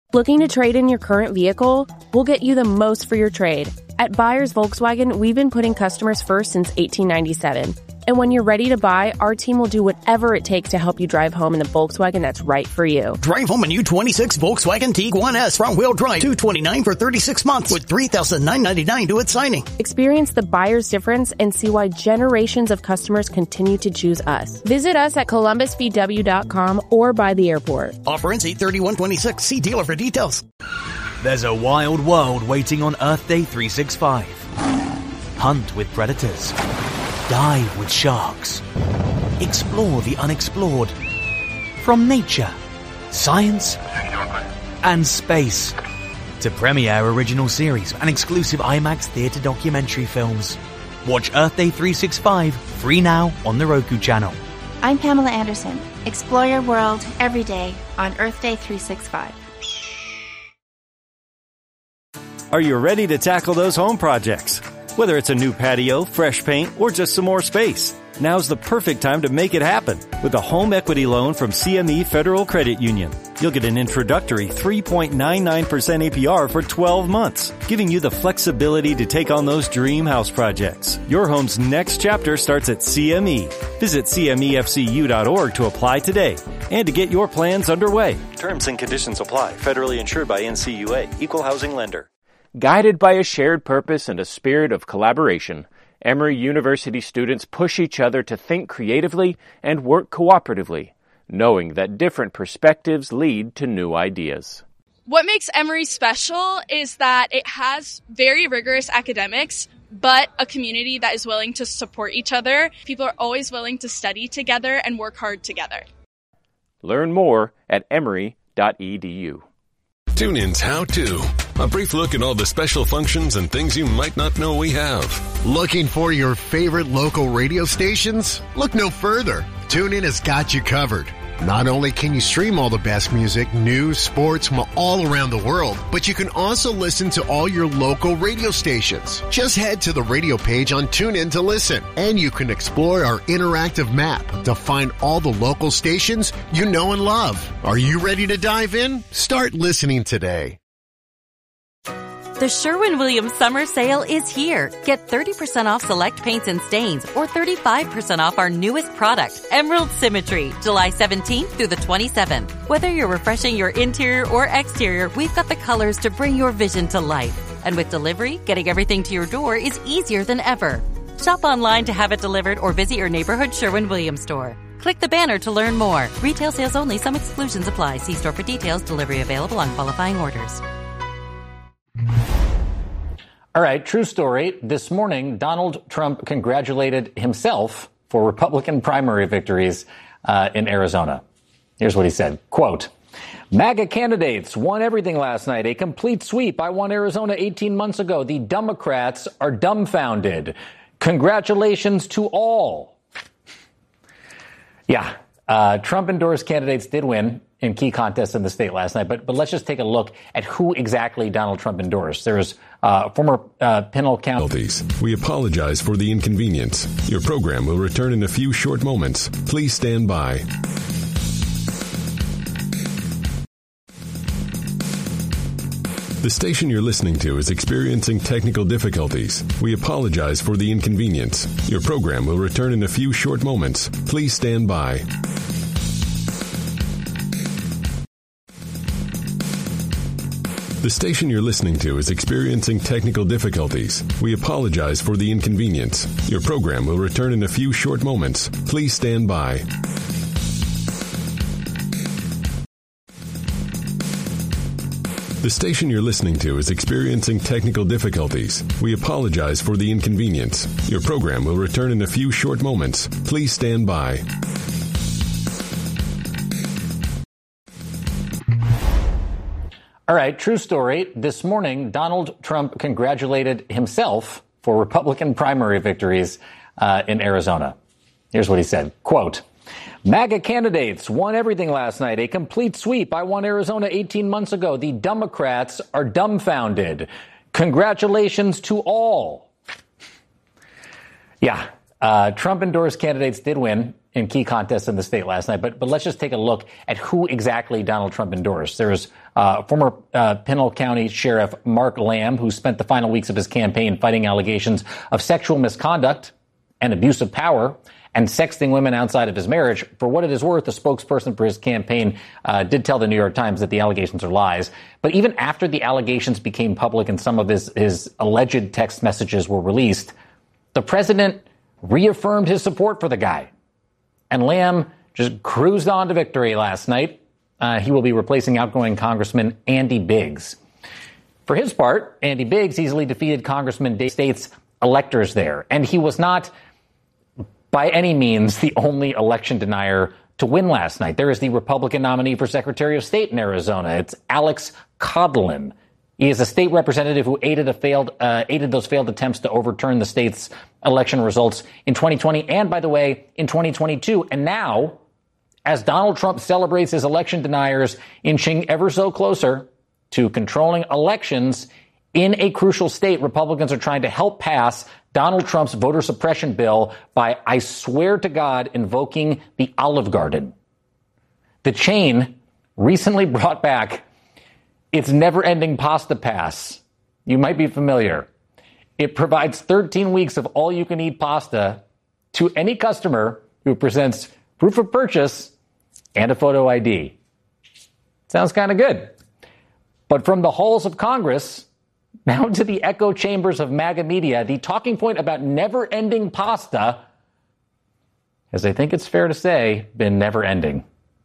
Looking to trade in your current vehicle? We'll get you the most for your trade. At Buyers Volkswagen, we've been putting customers first since 1897. And when you're ready to buy, our team will do whatever it takes to help you drive home in the Volkswagen that's right for you. Drive home a new 26 Volkswagen Tiguan S front-wheel drive, $229 for 36 months with $3,999 to its signing. Experience the buyer's difference and see why generations of customers continue to choose us. Visit us at columbusvw.com or by the airport. Offer ends 8/31/26. See dealer for details. There's a wild world waiting on Earth Day 365. Hunt with predators. Dive with sharks. Explore the unexplored. From nature, science, and space to premiere original series and exclusive IMAX theater documentary films. Watch Earth Day 365 free now on the Roku channel. I'm Pamela Anderson. Explore your world every day on Earth Day 365. Are you ready to tackle those home projects? Whether it's a new patio, fresh paint, or just some more space, now's the perfect time to make it happen with a home equity loan from CME Federal Credit Union. You'll get an introductory 3.99% APR for 12 months, giving you the flexibility to take on those dream house projects. Your home's next chapter starts at CME. Visit CMEFCU.org to apply today and to get your plans underway. Terms and conditions apply. Federally insured by NCUA. Equal housing lender. Guided by a shared purpose and a spirit of collaboration, Emory University students push each other to think creatively and work cooperatively, knowing that different perspectives lead to new ideas. What makes Emory special is that it has very rigorous academics, but a community that is willing to support each other. People are always willing to study together and work hard together. Learn more at emory.edu. TuneIn's How To. A brief look at all the special functions and things you might not know we have. Looking for your favorite local radio stations? Look no further. TuneIn has got you covered. Not only can you stream all the best music, news, sports from all around the world, but you can also listen to all your local radio stations. Just head to the radio page on TuneIn to listen, and you can explore our interactive map to find all the local stations you know and love. Are you ready to dive in? Start listening today. The Sherwin-Williams Summer Sale is here. Get 30% off select paints and stains or 35% off our newest product, Emerald Symmetry, July 17th through the 27th. Whether you're refreshing your interior or exterior, we've got the colors to bring your vision to life. And with delivery, getting everything to your door is easier than ever. Shop online to have it delivered or visit your neighborhood Sherwin-Williams store. Click the banner to learn more. Retail sales only. Some exclusions apply. See store for details. Delivery available on qualifying orders. All right, true story. This morning, Donald Trump congratulated himself for Republican primary victories in Arizona. Here's what he said, quote, MAGA candidates won everything last night. A complete sweep. I won Arizona 18 months ago. The Democrats are dumbfounded. Congratulations to all. Yeah, Trump-endorsed candidates did win in key contests in the state last night. But let's just take a look at who exactly Donald Trump endorsed. There's former Pinal County. We apologize for the inconvenience. Your program will return in a few short moments. Please stand by. The station you're listening to is experiencing technical difficulties. We apologize for the inconvenience. Your program will return in a few short moments. Please stand by. The station you're listening to is experiencing technical difficulties. We apologize for the inconvenience. Your program will return in a few short moments. Please stand by. The station you're listening to is experiencing technical difficulties. We apologize for the inconvenience. Your program will return in a few short moments. Please stand by. All right, true story. This morning, Donald Trump congratulated himself for Republican primary victories in Arizona. Here's what he said, quote, MAGA candidates won everything last night. A complete sweep. I won Arizona 18 months ago. The Democrats are dumbfounded. Congratulations to all. Yeah, Trump-endorsed candidates did win in key contests in the state last night. But let's just take a look at who exactly Donald Trump endorsed. There's former Pinal County Sheriff Mark Lamb, who spent the final weeks of his campaign fighting allegations of sexual misconduct and abuse of power and sexting women outside of his marriage. For what it is worth, the spokesperson for his campaign did tell the New York Times that the allegations are lies. But even after the allegations became public and some of his alleged text messages were released, the president reaffirmed his support for the guy. And Lamb just cruised on to victory last night. He will be replacing outgoing Congressman Andy Biggs. For his part, Andy Biggs easily defeated Congressman Dave State's electors there. And he was not by any means the only election denier to win last night. There is the Republican nominee for Secretary of State in Arizona. It's Alex Codlin. He is a state representative who aided those failed attempts to overturn the state's election results in 2020 and, by the way, in 2022. And now, as Donald Trump celebrates his election deniers inching ever so closer to controlling elections in a crucial state, Republicans are trying to help pass Donald Trump's voter suppression bill by, I swear to God, invoking the Olive Garden. The chain recently brought back its never-ending pasta pass. You might be familiar. It provides 13 weeks of all-you-can-eat pasta to any customer who presents proof of purchase and a photo ID. Sounds kind of good. But from the halls of Congress, now to the echo chambers of MAGA media, the talking point about never-ending pasta has, I think it's fair to say, been never-ending.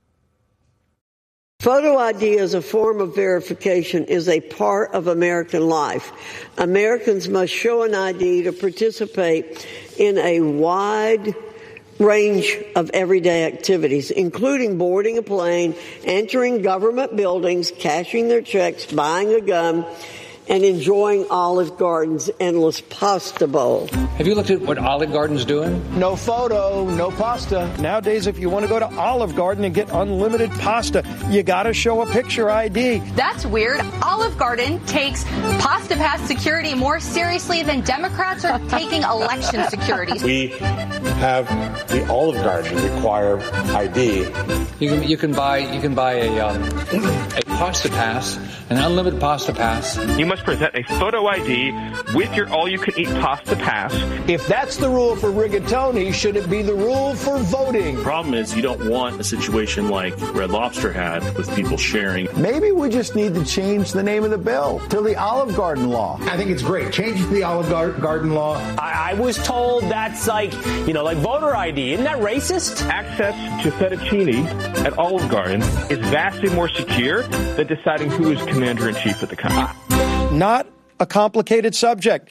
Photo ID as a form of verification is a part of American life. Americans must show an ID to participate in a wide range of everyday activities, including boarding a plane, entering government buildings, cashing their checks, buying a gun, and enjoying Olive Garden's endless pasta bowl. Have you looked at what Olive Garden's doing? No photo, no pasta. Nowadays, if you want to go to Olive Garden and get unlimited pasta, you got to show a picture ID. That's weird. Olive Garden takes pasta pass security more seriously than Democrats are taking election security. We have the Olive Garden require ID. You can buy a pasta pass, an unlimited pasta pass. You must present a photo ID with your all-you-can-eat pasta pass. If that's the rule for rigatoni, should it be the rule for voting? Problem is, you don't want a situation like Red Lobster had with people sharing. Maybe we just need to change the name of the bill to the Olive Garden law. I think it's great. Change it to the Olive Garden law. I was told that's like voter ID. Isn't that racist? Access to fettuccine at Olive Garden is vastly more secure than deciding who is commander-in-chief of the country. Not a complicated subject.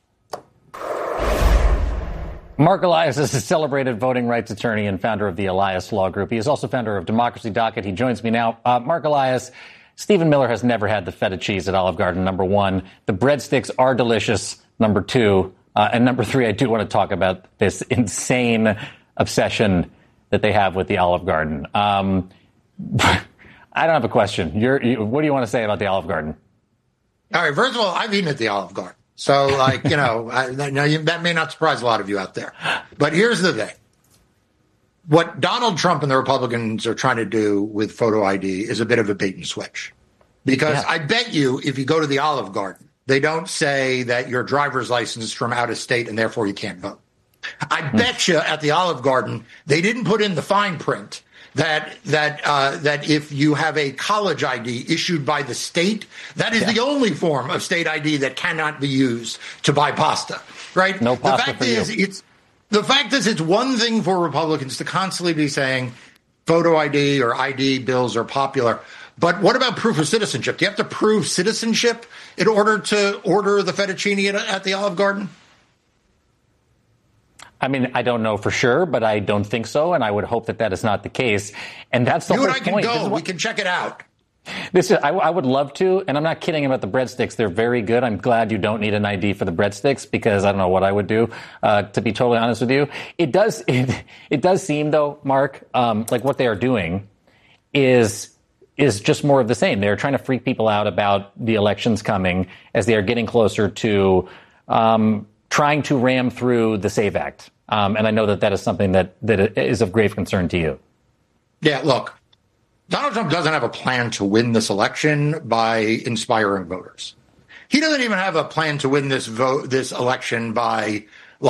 Mark Elias is a celebrated voting rights attorney and founder of the Elias Law Group. He is also founder of Democracy Docket. He joins me now. Mark Elias, Stephen Miller has never had the feta cheese at Olive Garden, number one. The breadsticks are delicious, number two. And number three, I do want to talk about this insane obsession that they have with the Olive Garden. I don't have a question. What do you want to say about the Olive Garden? All right. First of all, I've eaten at the Olive Garden. So, that may not surprise a lot of you out there. But here's the thing. What Donald Trump and the Republicans are trying to do with photo ID is a bit of a bait and switch. Because I bet you if you go to the Olive Garden, they don't say that your driver's license is from out of state and therefore you can't vote. I bet you at the Olive Garden, they didn't put in the fine print that if you have a college ID issued by the state, that is the only form of state ID that cannot be used to buy pasta, right? No pasta for you. The fact is, it's one thing for Republicans to constantly be saying photo ID or ID bills are popular. But what about proof of citizenship? Do you have to prove citizenship in order to order the fettuccine at the Olive Garden? I mean, I don't know for sure, but I don't think so, and I would hope that is not the case. And that's the whole point. You and I can go. We can check it out. I would love to, and I'm not kidding about the breadsticks. They're very good. I'm glad you don't need an ID for the breadsticks because I don't know what I would do, to be totally honest with you. It does seem, though, Mark, like what they are doing is just more of the same. They're trying to freak people out about the elections coming as they are getting closer to trying to ram through the SAVE Act. And I know that is something that is of grave concern to you. Yeah, look, Donald Trump doesn't have a plan to win this election by inspiring voters. He doesn't even have a plan to win this election by,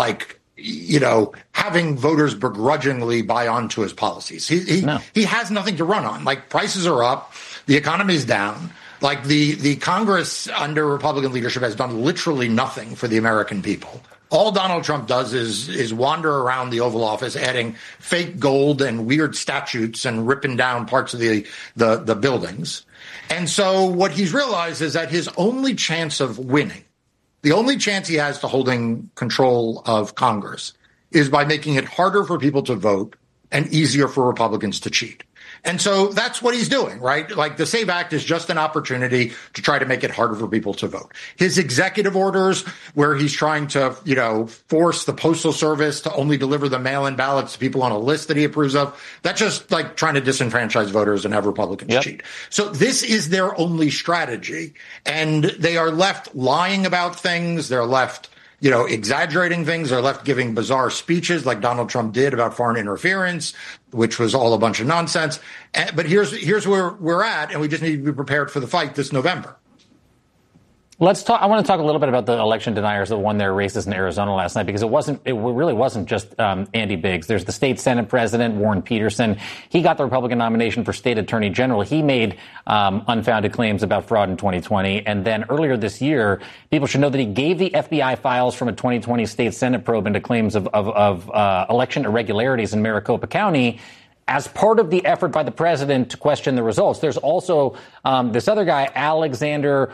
having voters begrudgingly buy onto his policies. He has nothing to run on. Like, prices are up, the economy's down. Like, the Congress under Republican leadership has done literally nothing for the American people. All Donald Trump does is wander around the Oval Office, adding fake gold and weird statutes and ripping down parts of the buildings. And so what he's realized is that his only chance of winning, the only chance he has to holding control of Congress, is by making it harder for people to vote and easier for Republicans to cheat. And so that's what he's doing, right? Like, the SAVE Act is just an opportunity to try to make it harder for people to vote. His executive orders, where he's trying to, force the Postal Service to only deliver the mail-in ballots to people on a list that he approves of, that's just like trying to disenfranchise voters and have Republicans cheat. So this is their only strategy. And they are left lying about things. They're left exaggerating things. They're left giving bizarre speeches like Donald Trump did about foreign interference, which was all a bunch of nonsense. But here's where we're at, and we just need to be prepared for the fight this November. Let's talk. I want to talk a little bit about the election deniers that won their races in Arizona last night, because it really wasn't just Andy Biggs. There's the state Senate president, Warren Peterson. He got the Republican nomination for state attorney general. He made unfounded claims about fraud in 2020. And then earlier this year, people should know that he gave the FBI files from a 2020 state Senate probe into claims of election irregularities in Maricopa County as part of the effort by the president to question the results. There's also this other guy, Alexander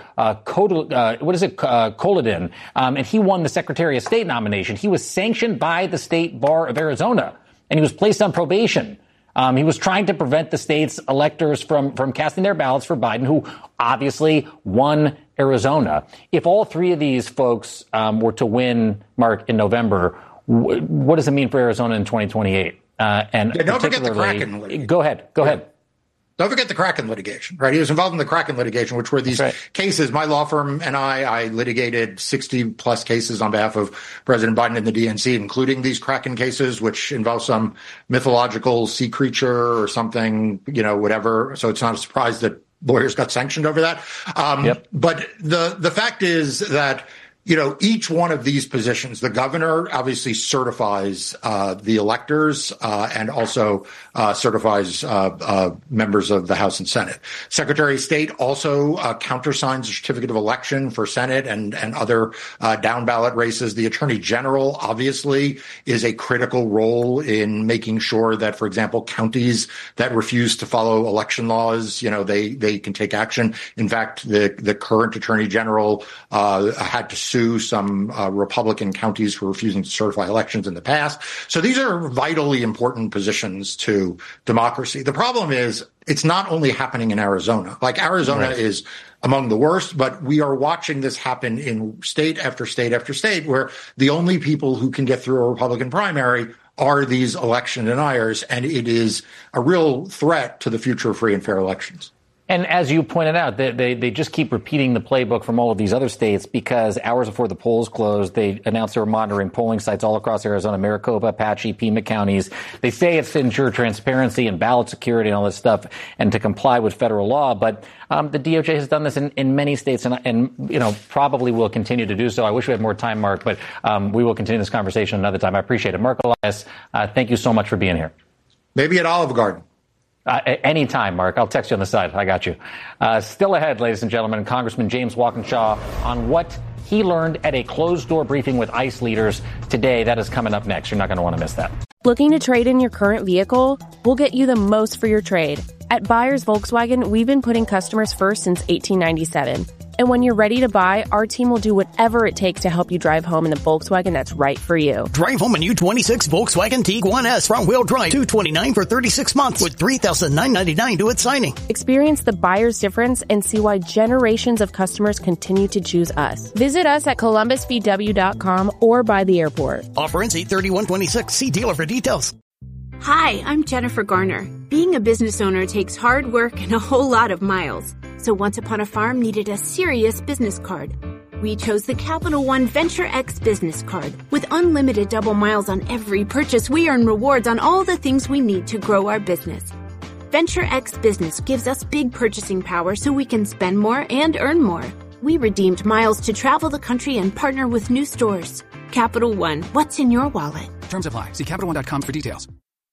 Koledin, and he won the Secretary of State nomination. He was sanctioned by the State Bar of Arizona, and he was placed on probation. He was trying to prevent the state's electors from casting their ballots for Biden, who obviously won Arizona. If all three of these folks were to win, Mark, in November, what does it mean for Arizona in 2028? Don't forget the Kraken litigation. Go ahead. Don't forget the Kraken litigation, right? He was involved in the Kraken litigation, which were these cases. My law firm and I litigated 60-plus cases on behalf of President Biden and the DNC, including these Kraken cases, which involve some mythological sea creature or something, whatever. So it's not a surprise that lawyers got sanctioned over that. But the fact is that each one of these positions, the governor obviously certifies the electors and also certifies members of the House and Senate. Secretary of State also countersigns a certificate of election for Senate and other down ballot races. The Attorney General obviously is a critical role in making sure that, for example, counties that refuse to follow election laws, they can take action. In fact, the current Attorney General had to sue some Republican counties for refusing to certify elections in the past. So these are vitally important positions to democracy. The problem is it's not only happening in Arizona. Like, Arizona is among the worst, but we are watching this happen in state after state after state, where the only people who can get through a Republican primary are these election deniers, and it is a real threat to the future of free and fair elections. And as you pointed out, they just keep repeating the playbook from all of these other states, because hours before the polls closed, they announced they were monitoring polling sites all across Arizona, Maricopa, Apache, Pima counties. They say it's to ensure transparency and ballot security and all this stuff and to comply with federal law. But the DOJ has done this in many states and probably will continue to do so. I wish we had more time, Mark, but we will continue this conversation another time. I appreciate it. Mark Elias, thank you so much for being here. Maybe at Olive Garden. Anytime, Mark. I'll text you on the side. I got you. Still ahead, ladies and gentlemen, Congressman James Walkinshaw on what he learned at a closed-door briefing with ICE leaders today. That is coming up next. You're not going to want to miss that. Looking to trade in your current vehicle? We'll get you the most for your trade. At Buyers Volkswagen, we've been putting customers first since 1897. And when you're ready to buy, our team will do whatever it takes to help you drive home in the Volkswagen that's right for you. Drive home a new 26 Volkswagen Tiguan front-wheel drive, $229 for 36 months with $3,999 due at signing. Experience the buyer's difference and see why generations of customers continue to choose us. Visit us at columbusvw.com or by the airport. Offer ends 8/31/26. See dealer for details. Hi, I'm Jennifer Garner. Being a business owner takes hard work and a whole lot of miles. So Once Upon a Farm needed a serious business card. We chose the Capital One Venture X business card. With unlimited double miles on every purchase, we earn rewards on all the things we need to grow our business. Venture X Business gives us big purchasing power so we can spend more and earn more. We redeemed miles to travel the country and partner with new stores. Capital One, what's in your wallet? Terms apply. See CapitalOne.com for details.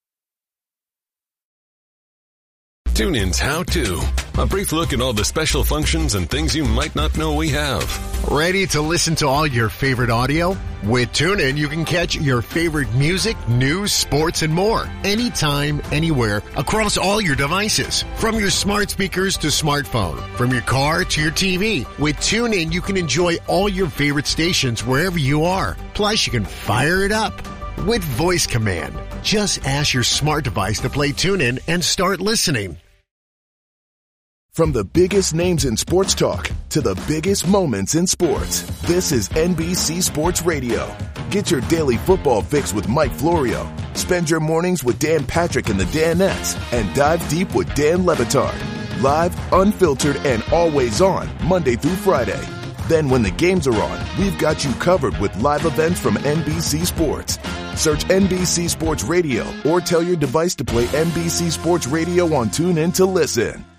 TuneIn's How To. A brief look at all the special functions and things you might not know we have. Ready to listen to all your favorite audio? With TuneIn, you can catch your favorite music, news, sports, and more. Anytime, anywhere, across all your devices. From your smart speakers to smartphone. From your car to your TV. With TuneIn, you can enjoy all your favorite stations wherever you are. Plus, you can fire it up with voice command. Just ask your smart device to play TuneIn and start listening. From the biggest names in sports talk to the biggest moments in sports, this is NBC Sports Radio. Get your daily football fix with Mike Florio. Spend your mornings with Dan Patrick and the Danettes, and dive deep with Dan Le Batard. Live, unfiltered, and always on, Monday through Friday. Then when the games are on, we've got you covered with live events from NBC Sports. Search NBC Sports Radio or tell your device to play NBC Sports Radio on TuneIn to listen.